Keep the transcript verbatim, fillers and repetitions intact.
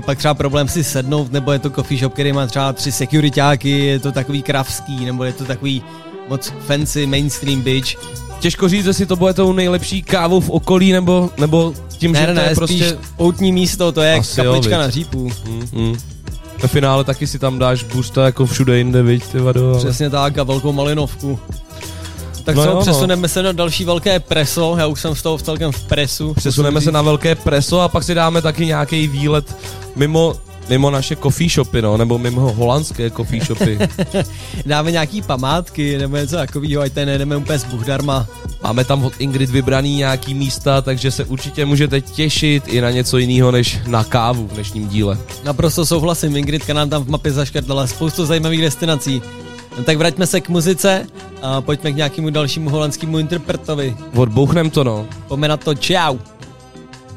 pak třeba problém si sednout, nebo je to coffee shop, který má třeba tři securitáky, je to takový kravský, nebo je to takový moc fancy mainstream bitch. Těžko říct, jestli to bude tou nejlepší kávou v okolí, nebo, nebo tím, ne, že ne, to je ne, prostě... spíš poutní místo, to je Asi kaplička jo, na řípu. Mm, mm. Ve finále taky si tam dáš busta jako všude jinde, viď, ty vado. Ale... Přesně tak, a velkou malinovku. Tak no co, jo, přesuneme no. se na další velké preso, já už jsem z toho v celkem v presu. Přesuneme se na velké preso a pak si dáme taky nějaký výlet mimo, mimo naše coffee shopy, no, nebo mimo holandské coffee shopy. Dáme nějaký památky, nebo něco takového, ať tady nejdeme úplně s buchdarma. Máme tam od Ingrid vybraný nějaký místa, takže se určitě můžete těšit i na něco jiného než na kávu v dnešním díle. Naprosto souhlasím, Ingridka nám tam v mapě zaškrtala spoustu zajímavých destinací. No tak vraťme se k muzice a pojďme k nějakému dalšímu holandskému interpretovi. Odbouchnem to, no. Pojďme na to, čau.